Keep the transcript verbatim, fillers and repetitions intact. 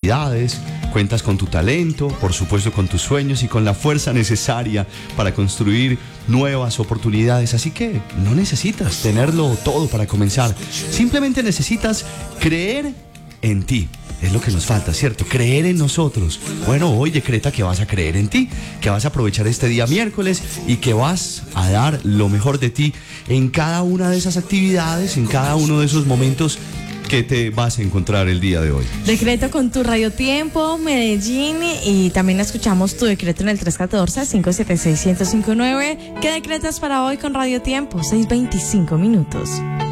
capacidades, cuentas con tu talento, por supuesto con tus sueños y con la fuerza necesaria para construir nuevas oportunidades. Así que no necesitas tenerlo todo para comenzar. Simplemente necesitas creer en ti. Es lo que nos falta, ¿cierto? Creer en nosotros. Bueno, hoy decreta que vas a creer en ti, que vas a aprovechar este día miércoles y que vas a dar lo mejor de ti en cada una de esas actividades, en cada uno de esos momentos que te vas a encontrar el día de hoy. Decreto con tu Radio Tiempo, Medellín, y también escuchamos tu decreto en el tres uno cuatro, cinco siete seis, uno cero cinco nueve. ¿Qué decretas para hoy con Radio Tiempo? seis veinticinco minutos.